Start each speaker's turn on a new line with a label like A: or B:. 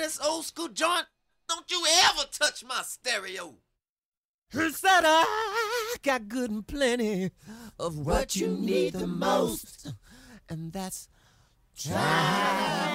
A: this old school joint. Don't you ever touch my stereo.
B: Said I got good and plenty of what you need the most, and that's try.